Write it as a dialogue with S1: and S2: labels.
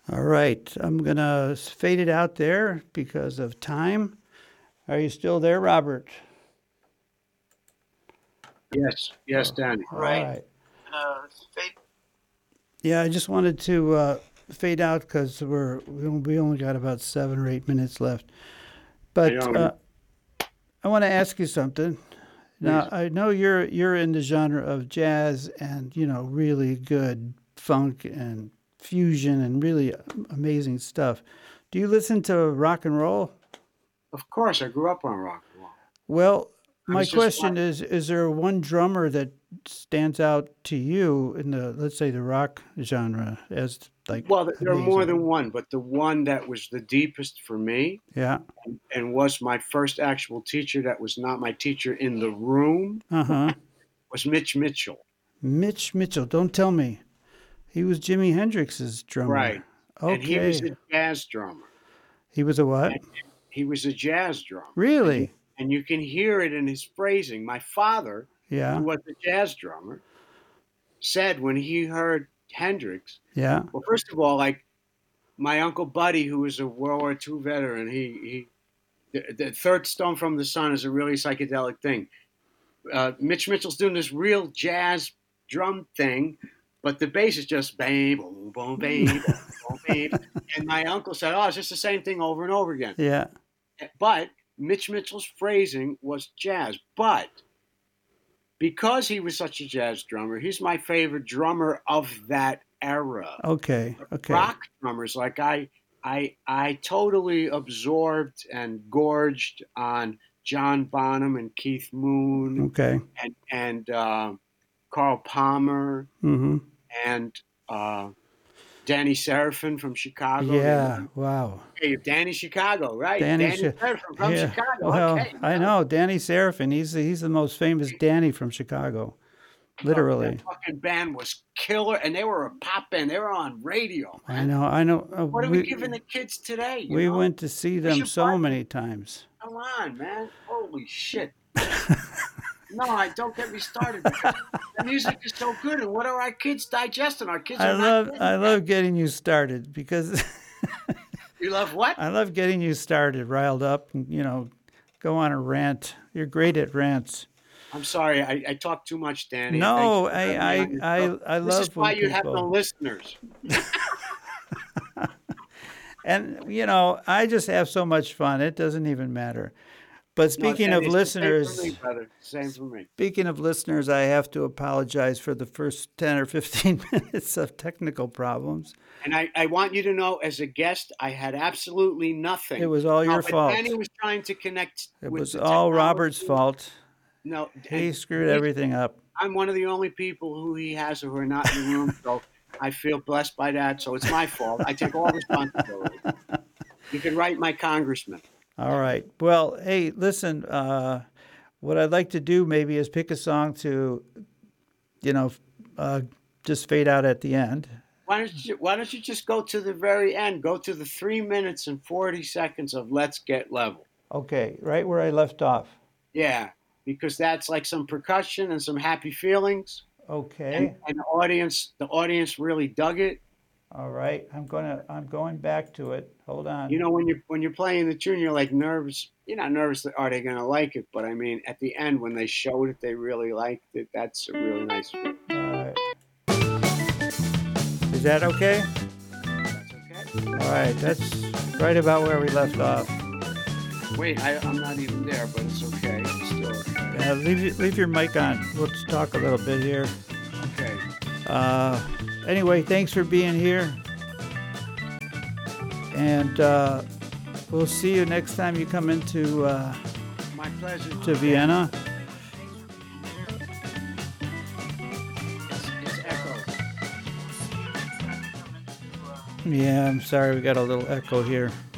S1: All right, I'm going to fade it out there because of time. Are you still there, Robert?
S2: Yes, Danny.
S1: All right. Yeah, I just wanted to fade out because we only got about 7 or 8 minutes left.
S2: I
S1: But
S2: know.
S1: I want to ask you something. Now,
S2: Please.
S1: I know you're in the genre of jazz and really good funk and fusion and really amazing stuff. Do you listen to rock and roll?
S2: Of course, I grew up on rock and roll.
S1: Well,
S2: I
S1: my
S2: was just
S1: question is there one drummer that stands out to you in the, let's say, the rock genre as like
S2: well. There are more
S1: amazing?
S2: than one, but the one that was the deepest for me
S1: Yeah.
S2: and was my first actual teacher that was not my teacher in the room
S1: Uh-huh.
S2: was Mitch Mitchell.
S1: Mitch Mitchell, don't tell me. He was Jimi Hendrix's drummer.
S2: Right. And he was
S1: Okay.
S2: a jazz drummer.
S1: He was a what?
S2: And he was a jazz drummer.
S1: Really?
S2: And you can hear it in his phrasing. My father, who
S1: Yeah.
S2: was a jazz drummer, said when he heard Hendrix,
S1: Yeah.
S2: well, first of all, like my uncle Buddy, who was a World War II veteran, the third stone from the sun is a really psychedelic thing. Mitch Mitchell's doing this real jazz drum thing, but the bass is just bang, boom, boom, bang, boom, boom, bang. And my uncle said, "Oh, it's just the same thing over and over again."
S1: Yeah.
S2: But Mitch Mitchell's phrasing was jazz. But because he was such a jazz drummer, he's my favorite drummer of that era.
S1: Okay. Okay.
S2: Rock drummers, like I totally absorbed and gorged on John Bonham and Keith Moon
S1: Okay.
S2: and Carl Palmer
S1: Mm-hmm.
S2: and Danny Serafin from Chicago.
S1: Yeah. Wow.
S2: Hey, Danny Chicago, right?
S1: Danny.
S2: Danny Serafin from
S1: Yeah.
S2: Chicago.
S1: Well,
S2: Okay,
S1: I know Danny Serafin. He's the most famous Danny from Chicago.
S2: look, that
S1: Literally.
S2: fucking band was killer, and they were a pop band. They were on radio,
S1: I
S2: man.
S1: know. I know.
S2: What are we giving the kids today?
S1: We went to see
S2: We
S1: them
S2: should
S1: so
S2: buy.
S1: many times.
S2: Come on, man. Holy shit. No, I don't get me started because the music is so good, and what are our kids digesting? Our kids are not getting
S1: I
S2: that.
S1: love getting you started because
S2: You love what?
S1: I love getting you started, riled up, and go on a rant. You're great at rants.
S2: I'm sorry, I talk too much, Danny. Thank
S1: No,
S2: you for having me on your show.
S1: I
S2: This is
S1: love
S2: why
S1: when
S2: you have no
S1: people.
S2: listeners.
S1: And I just have so much fun. It doesn't even matter. But
S2: No, Danny, it's the same for me, brother. Same for me.
S1: speaking of listeners, I have to apologize for the first 10 or 15 minutes of technical problems.
S2: And I want you to know, as a guest, I had absolutely
S1: It
S2: nothing.
S1: was all
S2: No,
S1: your
S2: but Danny
S1: fault.
S2: was trying to connect
S1: It
S2: with
S1: was
S2: the
S1: all Robert's
S2: technology.
S1: fault.
S2: No, and
S1: He screwed everything up.
S2: I'm one of the only people who he has who are not in the room, so I feel blessed by that. So it's my fault. I take all responsibility. You can write my congressman.
S1: All right. Well, hey, listen, what I'd like to do maybe is pick a song to, you know, uh, just fade out at the end.
S2: Why don't you just go to the very end? Go to the 3 minutes and 40 seconds of Let's Get Level.
S1: Okay, right where I left off.
S2: Yeah, because that's like some percussion and some happy feelings,
S1: Okay.
S2: and the audience really dug it.
S1: All right. I'm going back to it. Hold on.
S2: You know, when you're playing the tune, you're like nervous. You're not nervous that are they going to like it, but I mean, at the end when they showed it, they really liked it. That's a really nice feeling.
S1: All right. Is that okay?
S2: That's okay.
S1: All right. That's right about where we left off.
S2: Wait, I'm not even there, but it's okay. It's still okay.
S1: Leave your mic on. Let's talk a little bit here.
S2: Okay.
S1: Anyway, thanks for being here. And we'll see you next time you come into
S2: My pleasure.
S1: to Vienna.
S2: It's echo.
S1: Yeah, I'm sorry we got a little echo here.